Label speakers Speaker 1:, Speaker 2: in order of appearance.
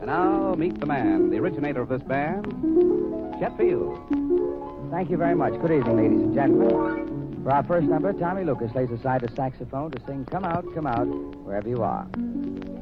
Speaker 1: now, meet the man, the originator of this band, Chet Field.
Speaker 2: Thank you very much. Good evening, ladies and gentlemen. For our first number, Tommy Lucas lays aside the saxophone to sing Come Out, wherever you are.